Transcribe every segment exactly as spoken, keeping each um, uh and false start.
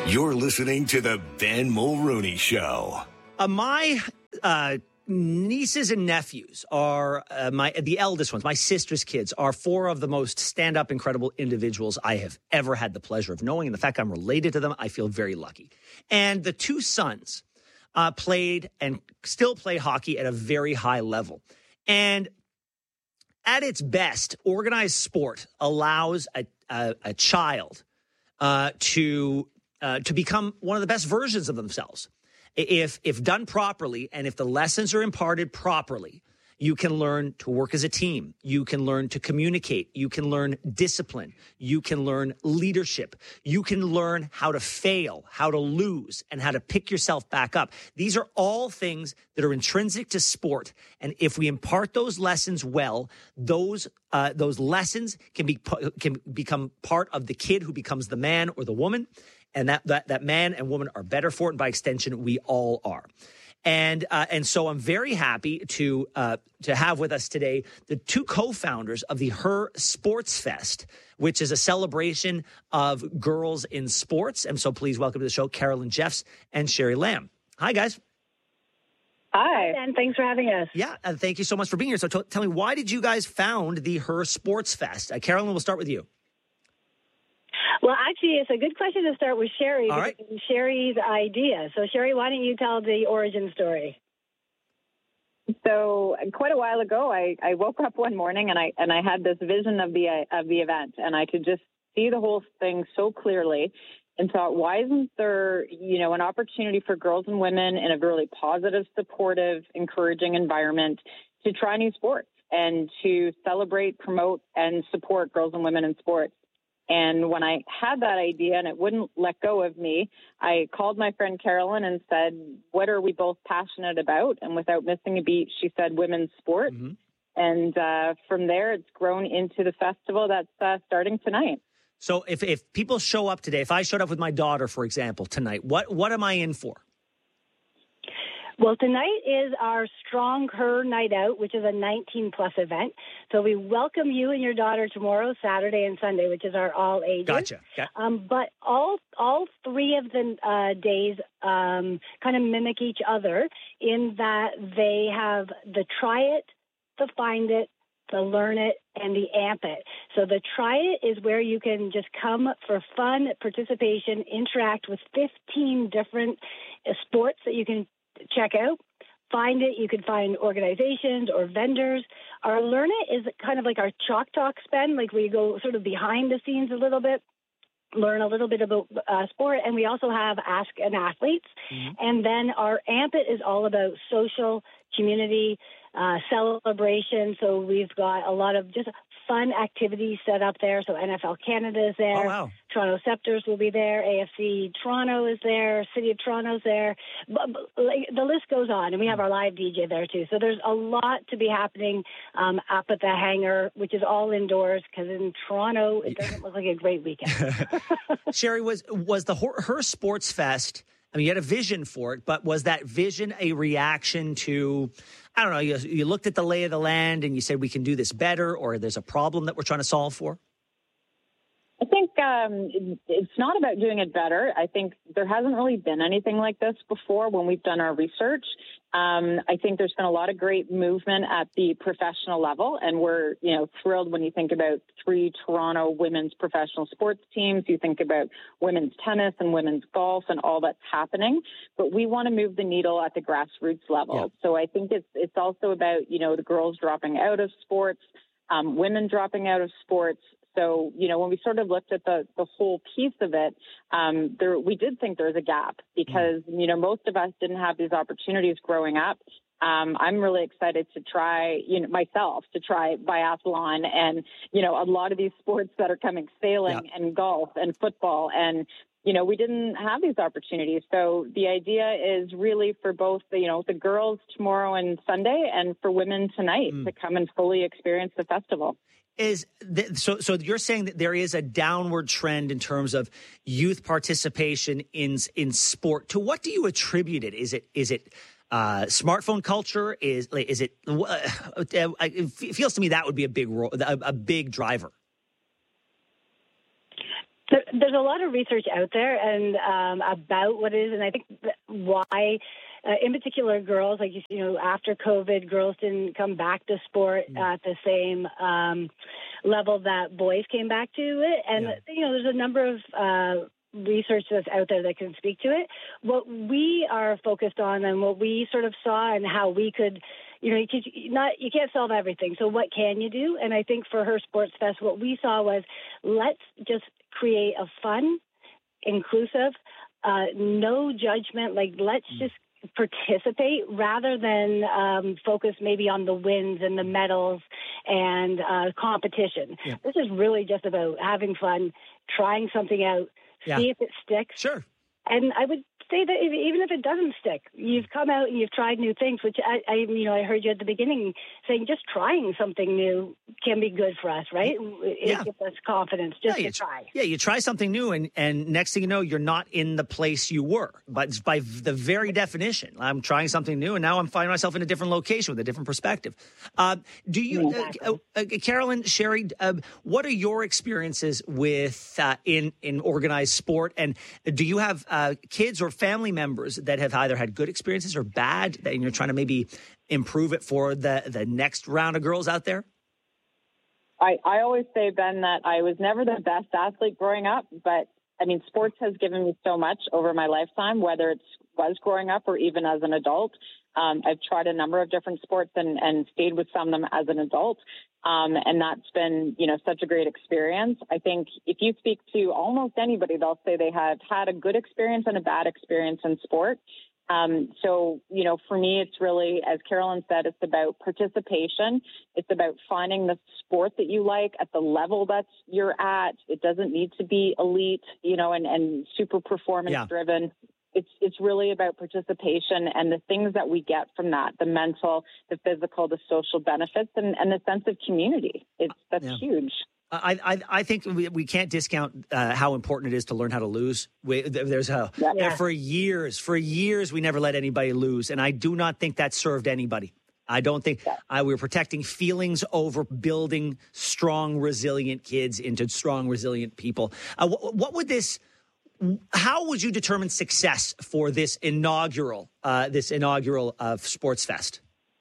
You're listening to the Ben Mulrooney Show. Uh, my uh, nieces and nephews are uh, my the eldest ones. My sister's kids are four of the most stand-up, incredible individuals I have ever had the pleasure of knowing. And the fact I'm related to them, I feel very lucky. And the two sons uh, played and still play hockey at a very high level. And at its best, organized sport allows a, a, a child uh, to uh, to become one of the best versions of themselves. If if done properly, and if the lessons are imparted properly, you can learn to work as a team. You can learn to communicate. You can learn discipline. You can learn leadership. You can learn how to fail, how to lose, and how to pick yourself back up. These are all things that are intrinsic to sport. And if we impart those lessons well, those uh, those lessons can be can become part of the kid who becomes the man or the woman. And that, that that man and woman are better for it. And by extension, we all are. And uh, and so I'm very happy to uh, to have with us today the two co-founders of the Her Sports Fest, which is a celebration of girls in sports. And so please welcome to the show, Carolyn Jeffs and Sherry Lamb. Hi, guys. Hi, and thanks for having us. Yeah, and thank you so much for being here. So t- tell me, why did you guys found the Her Sports Fest? Uh, Carolyn, we'll start with you. Well, actually, it's a good question to start with Sherry. All right. Because it's Sherry's idea. So, Sherry, why don't you tell the origin story? So, quite a while ago, I, I woke up one morning and I and I had this vision of the of the event, and I could just see the whole thing so clearly, and thought, why isn't there, you know, an opportunity for girls and women in a really positive, supportive, encouraging environment to try new sports and to celebrate, promote, and support girls and women in sports? And when I had that idea and it wouldn't let go of me, I called my friend Carolyn and said, what are we both passionate about? And without missing a beat, she said women's sport. Mm-hmm. And uh, from there, it's grown into the festival that's uh, starting tonight. So if, if people show up today, if I showed up with my daughter, for example, tonight, what, what am I in for? Well, tonight is our Strong Her Night Out, which is a nineteen-plus event. So we welcome you and your daughter tomorrow, Saturday and Sunday, which is our all ages. Gotcha. Okay. Um, but all all three of the uh, days um, kind of mimic each other in that they have the try it, the find it, the learn it, and the amp it. So the try it is where you can just come for fun, participation, interact with fifteen different uh, sports that you can check out. Find it. You can find organizations or vendors. Our Learn It is kind of like our Chalk Talk spend, like we go sort of behind the scenes a little bit, learn a little bit about uh, sport, and we also have Ask an Athletes. Mm-hmm. And then our Amp It is all about social, community, uh, celebration. So we've got a lot of just fun activities set up there. So N F L Canada is there. Oh, wow. Toronto Scepters will be there. A F C Toronto is there. City of Toronto's there. But, but, like, the list goes on. And we have our live D J there, too. So there's a lot to be happening um, up at the hangar, which is all indoors, because in Toronto, it doesn't look like a great weekend. Sherry, was was the Her, Her Sports Fest, I mean, you had a vision for it, but was that vision a reaction to, I don't know, you, you looked at the lay of the land and you said we can do this better, or there's a problem that we're trying to solve for? I think um, it's not about doing it better. I think there hasn't really been anything like this before when we've done our research. Um, I think there's been a lot of great movement at the professional level, and we're, you know, thrilled when you think about three Toronto women's professional sports teams. You think about women's tennis and women's golf and all that's happening. But we want to move the needle at the grassroots level. Yeah. So I think it's it's also about, you know, the girls dropping out of sports, um, women dropping out of sports. So, you know, when we sort of looked at the, the whole piece of it, um, there, we did think there was a gap because, you know, most of us didn't have these opportunities growing up. Um, I'm really excited to try, you know, myself to try biathlon and, you know, a lot of these sports that are coming, sailing yeah. and golf and football. And, you know, we didn't have these opportunities. So the idea is really for both the, you know, the girls tomorrow and Sunday and for women tonight mm. to come and fully experience the festival. Is th- so? So you're saying that there is a downward trend in terms of youth participation in in sport. To what do you attribute it? Is it is it uh, smartphone culture? Is is it? Uh, it feels to me that would be a big role, a, a big driver. There, there's a lot of research out there and um, about what it is, and I think why, uh, in particular, girls, like, you know, after COVID, girls didn't come back to sport mm. at the same um, level that boys came back to it. And, yeah. you know, there's a number of uh, research that's out there that can speak to it. What we are focused on and what we sort of saw and how we could, you know, you, could not, you can't solve everything. So what can you do? And I think for Her Sports Fest, what we saw was let's just create a fun, inclusive, uh, no judgment, like let's just participate rather than um, focus maybe on the wins and the medals and uh, competition. Yeah. This is really just about having fun, trying something out, yeah. see if it sticks. Sure. And I would say that if, even if it doesn't stick, you've come out and you've tried new things, which I, I, you know, I heard you at the beginning saying just trying something new can be good for us, right? It yeah. gives us confidence just yeah, to try. Yeah, you try something new, and, and next thing you know, you're not in the place you were. But by the very definition, I'm trying something new, and now I'm finding myself in a different location with a different perspective. Uh, do you, exactly. uh, uh, Carolyn, Sherry, uh, what are your experiences with uh, in in organized sport, and do you have uh, kids or family members that have either had good experiences or bad, and you're trying to maybe improve it for the, the next round of girls out there? I, I always say, Ben, that I was never the best athlete growing up, but I mean, sports has given me so much over my lifetime, whether it was growing up or even as an adult. Um, I've tried a number of different sports and, and stayed with some of them as an adult. Um, and that's been, you know, such a great experience. I think if you speak to almost anybody, they'll say they have had a good experience and a bad experience in sport. Um, so, you know, for me, it's really, as Carolyn said, it's about participation. It's about finding the sport that you like at the level that you're at. It doesn't need to be elite, you know, and, and super performance yeah. driven. It's it's really about participation and the things that we get from that, the mental, the physical, the social benefits, and, and the sense of community. It's That's yeah. huge. I, I I think we, we can't discount uh, how important it is to learn how to lose. We, there's a yeah. for years, for years, we never let anybody lose, and I do not think that served anybody. I don't think yeah. uh, we were protecting feelings over building strong, resilient kids into strong, resilient people. Uh, what, what would this? How would you determine success for this inaugural, uh, this inaugural uh, Sports Fest?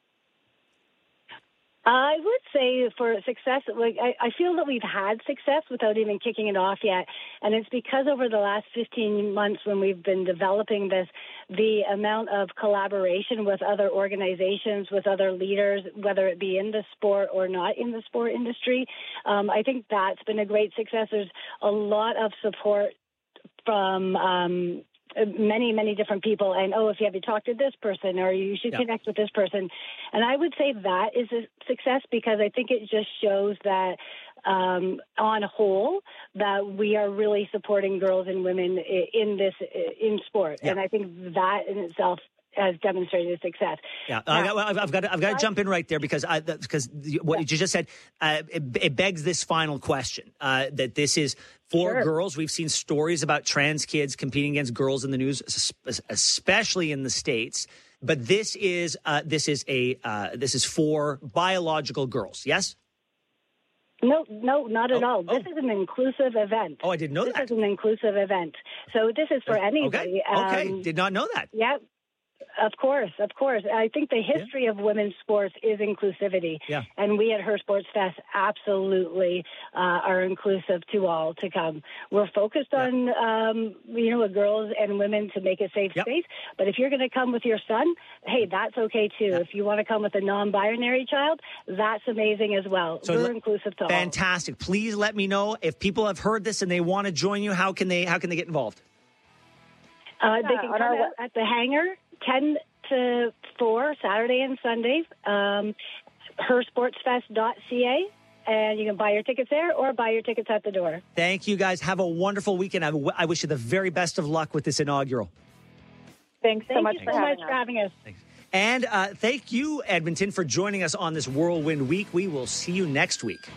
I would say for success, like I, I feel that we've had success without even kicking it off yet. And it's because over the last fifteen months when we've been developing this, the amount of collaboration with other organizations, with other leaders, whether it be in the sport or not in the sport industry, um, I think that's been a great success. There's a lot of support from um, many, many different people. And, oh, if you have to talk to this person or you should yeah. connect with this person. And I would say that is a success because I think it just shows that um, on a whole that we are really supporting girls and women in this, in sport. Yeah. And I think that in itself has demonstrated success. Yeah, now, I've, I've got to, I've got to jump in right there because I, because what yeah. you just said uh, it, it begs this final question uh, that this is for sure. girls. We've seen stories about trans kids competing against girls in the news, especially in the States. But this is uh, this is a uh, this is for biological girls. Yes. No, no, not at oh, all. This oh. is an inclusive event. Oh, I didn't know this that. This is an inclusive event. So this is for anybody. Okay, okay. Um, Did not know that. Yeah. Of course, of course. I think the history yeah. of women's sports is inclusivity. Yeah. And we at Her Sports Fest absolutely uh, are inclusive to all to come. We're focused yeah. on, um, you know, girls and women to make a safe yep. space. But if you're going to come with your son, hey, that's okay too. Yeah. If you want to come with a non-binary child, that's amazing as well. So We're l- inclusive to all. Fantastic. Please let me know if people have heard this and they want to join you. How can they, how can they get involved? Uh, they can come out at the hangar. ten to four, Saturday and Sunday, um, her sports fest dot c a, and you can buy your tickets there or buy your tickets at the door. Thank you, guys. Have a wonderful weekend. I, w- I wish you the very best of luck with this inaugural. Thanks so thank much, you for, so having much for having us. Thanks. And uh, thank you, Edmonton, for joining us on this Whirlwind Week. We will see you next week.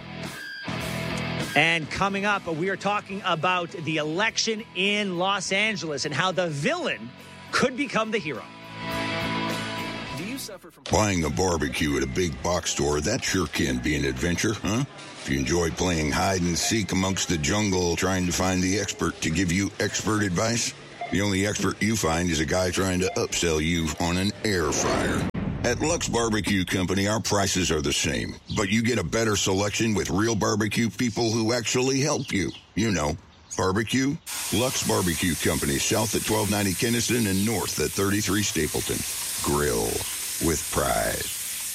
And coming up, we are talking about the election in Los Angeles and how the villain could become the hero. Buying a barbecue at a big box store, that sure can be an adventure, huh? If you enjoy playing hide and seek amongst the jungle, trying to find the expert to give you expert advice, the only expert you find is a guy trying to upsell you on an air fryer. At Lux Barbecue Company, our prices are the same, but you get a better selection with real barbecue people who actually help you. You know, barbecue. Lux Barbecue Company, south at twelve ninety Keniston and north at thirty-three Stapleton. Grill with pride.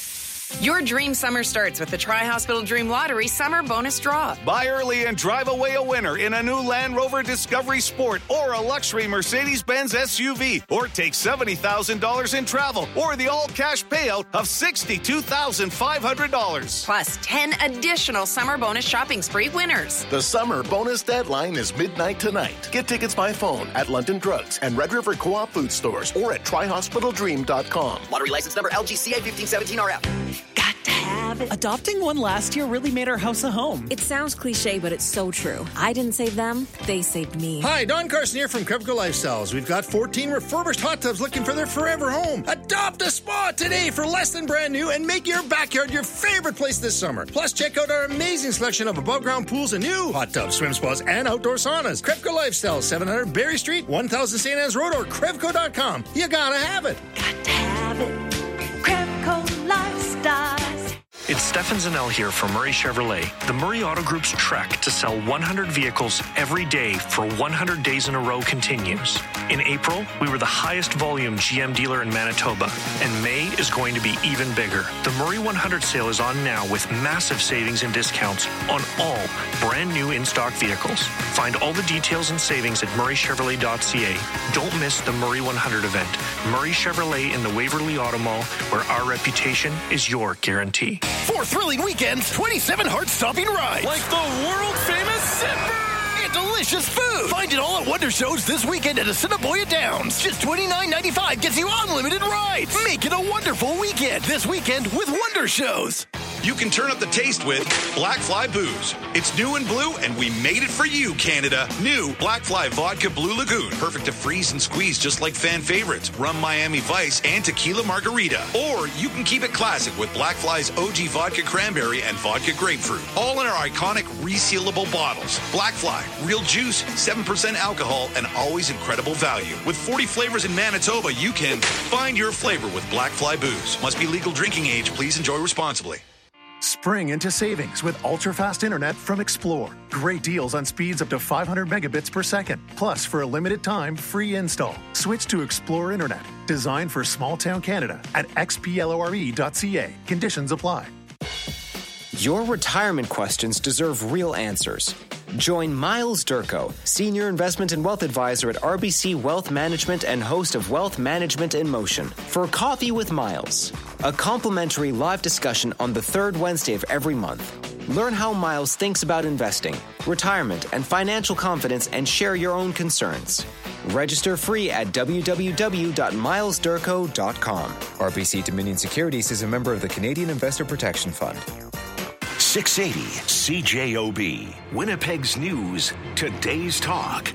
Your dream summer starts with the Tri-Hospital Dream Lottery Summer Bonus Draw. Buy early and drive away a winner in a new Land Rover Discovery Sport or a luxury Mercedes-Benz S U V. Or take seventy thousand dollars in travel or the all-cash payout of sixty-two thousand five hundred dollars. Plus ten additional summer bonus shopping spree winners. The summer bonus deadline is midnight tonight. Get tickets by phone at London Drugs and Red River Co-op food stores or at tri hospital dream dot com. Lottery license number L G C A fifteen seventeen R F. Got to have it. Adopting one last year really made our house a home. It sounds cliche, but it's so true. I didn't save them, they saved me. Hi, Don Carson here from Crevco Lifestyles. We've got fourteen refurbished hot tubs looking for their forever home. Adopt a spa today for less than brand new and make your backyard your favorite place this summer. Plus, check out our amazing selection of above-ground pools and new hot tubs, swim spas, and outdoor saunas. Crevco Lifestyles, seven hundred Berry Street, one thousand Saint Anne's Road, or crevco dot com. You gotta have it. Got to have it. Crevco Lifestyles. It's Stefan Zanel here from Murray Chevrolet. The Murray Auto Group's trek to sell one hundred vehicles every day for one hundred days in a row continues. In April, we were the highest volume G M dealer in Manitoba, and May is going to be even bigger. The Murray one hundred sale is on now with massive savings and discounts on all brand new in-stock vehicles. Find all the details and savings at murray chevrolet dot c a. Don't miss the Murray one hundred event. Murray Chevrolet in the Waverly Auto Mall, where our reputation is your guarantee. Four thrilling weekends, twenty-seven heart-stopping rides. Like the world-famous Zipper! And delicious food. Find it all at Wonder Shows this weekend at Assiniboia Downs. Just twenty-nine ninety-five gets you unlimited rides. Make it a wonderful weekend this weekend with Wonder Shows. You can turn up the taste with Black Fly Booze. It's new and blue, and we made it for you, Canada. New Black Fly Vodka Blue Lagoon. Perfect to freeze and squeeze just like fan favorites, Rum Miami Vice, and Tequila Margarita. Or you can keep it classic with Black Fly's O G Vodka Cranberry and Vodka Grapefruit. All in our iconic resealable bottles. Black Fly, real juice, seven percent alcohol, and always incredible value. With forty flavors in Manitoba, you can find your flavor with Black Fly Booze. Must be legal drinking age. Please enjoy responsibly. Spring into savings with ultra-fast internet from Explore. Great deals on speeds up to five hundred megabits per second. Plus, for a limited time, free install. Switch to Explore Internet, designed for small-town Canada at x p l o r e dot c a. Conditions apply. Your retirement questions deserve real answers. Join Miles Durko, Senior Investment and Wealth Advisor at R B C Wealth Management and host of Wealth Management in Motion, for Coffee with Miles, a complimentary live discussion on the third Wednesday of every month. Learn how Miles thinks about investing, retirement, and financial confidence, and share your own concerns. Register free at w w w dot miles durko dot com. R B C Dominion Securities is a member of the Canadian Investor Protection Fund. six eighty C J O B, Winnipeg's News, Today's Talk.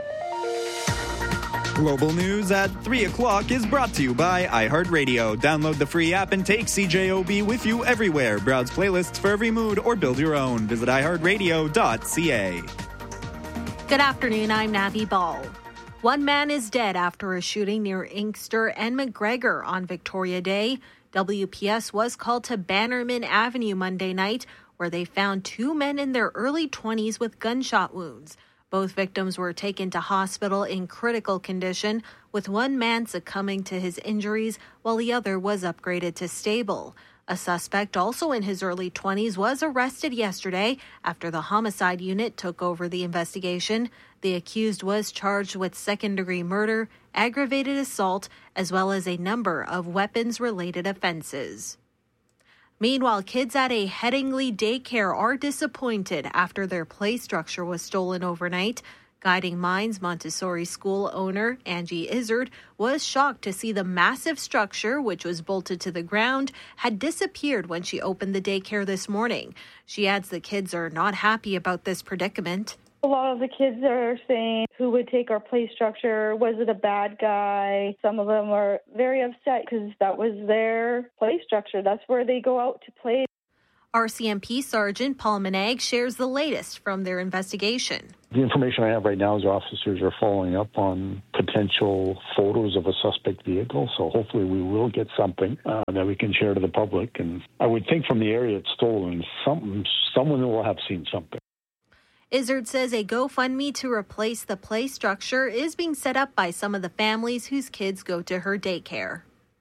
Global News at three o'clock is brought to you by iHeartRadio. Download the free app and take C J O B with you everywhere. Browse playlists for every mood or build your own. Visit i heart radio dot c a. Good afternoon, I'm Navi Ball. One man is dead after a shooting near Inkster and McGregor on Victoria Day. W P S was called to Bannerman Avenue Monday night, where they found two men in their early twenties with gunshot wounds. Both victims were taken to hospital in critical condition, with one man succumbing to his injuries while the other was upgraded to stable. A suspect, also in his early twenties, was arrested yesterday after the homicide unit took over the investigation. The accused was charged with second-degree murder, aggravated assault, as well as a number of weapons-related offenses. Meanwhile, kids at a Headingley daycare are disappointed after their play structure was stolen overnight. Guiding Minds Montessori school owner Angie Izzard was shocked to see the massive structure, which was bolted to the ground, had disappeared when she opened the daycare this morning. She adds the kids are not happy about this predicament. A lot of the kids are saying, who would take our play structure? Was it a bad guy? Some of them are very upset because that was their play structure. That's where they go out to play. R C M P Sergeant Paul Manag shares the latest from their investigation. The information I have right now is officers are following up on potential photos of a suspect vehicle, so hopefully we will get something uh, that we can share to the public. And I would think from the area it's stolen, some, someone will have seen something. Izzard says a GoFundMe to replace the play structure is being set up by some of the families whose kids go to her daycare.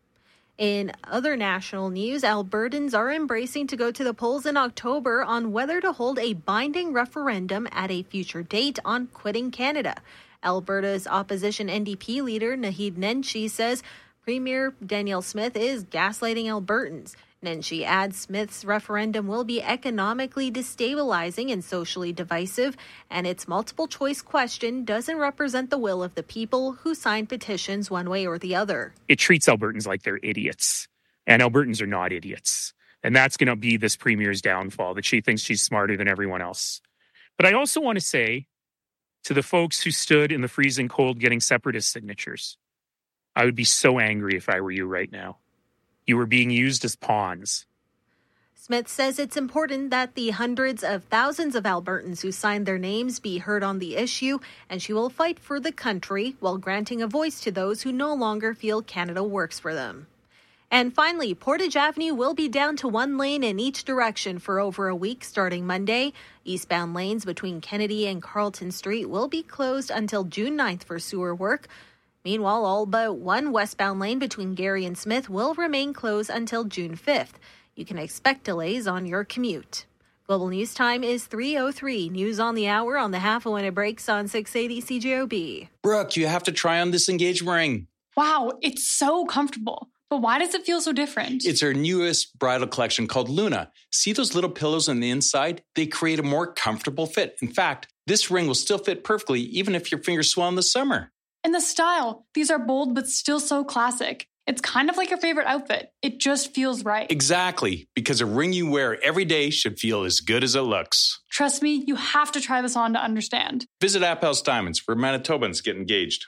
In other national news, Albertans are embracing to go to the polls in October on whether to hold a binding referendum at a future date on quitting Canada. Alberta's opposition N D P leader Naheed Nenshi says Premier Danielle Smith is gaslighting Albertans. Nenshi adds Smith's referendum will be economically destabilizing and socially divisive, and its multiple-choice question doesn't represent the will of the people who signed petitions one way or the other. It treats Albertans like they're idiots, and Albertans are not idiots. And that's going to be this Premier's downfall, that she thinks she's smarter than everyone else. But I also want to say to the folks who stood in the freezing cold getting separatist signatures, I would be so angry if I were you right now. You were being used as pawns. Smith says it's important that the hundreds of thousands of Albertans who signed their names be heard on the issue, and she will fight for the country while granting a voice to those who no longer feel Canada works for them. And finally, Portage Avenue will be down to one lane in each direction for over a week starting Monday. Eastbound lanes between Kennedy and Carlton Street will be closed until June ninth for sewer work. Meanwhile, all but one westbound lane between Gary and Smith will remain closed until June fifth. You can expect delays on your commute. Global News Time is three oh three. News on the hour on the half when it breaks on six eighty C J O B. Brooke, you have to try on this engagement ring. Wow, it's so comfortable. But why does it feel so different? It's our newest bridal collection called Luna. See those little pillows on the inside? They create a more comfortable fit. In fact, this ring will still fit perfectly even if your fingers swell in the summer. And the style. These are bold but still so classic. It's kind of like your favorite outfit. It just feels right. Exactly, because a ring you wear every day should feel as good as it looks. Trust me, you have to try this on to understand. Visit Appel's Diamonds where Manitobans get engaged.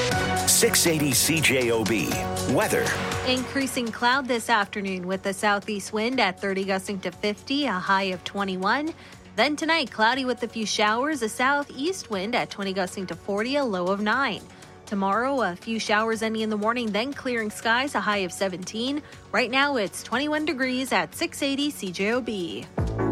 six eighty C J O B. Weather. Increasing cloud this afternoon with the southeast wind at thirty gusting to fifty, a high of twenty-one. Then tonight, cloudy with a few showers, a southeast wind at twenty gusting to forty, a low of nine. Tomorrow, a few showers ending in the morning, then clearing skies, a high of seventeen. Right now, it's twenty-one degrees at six eighty C J O B.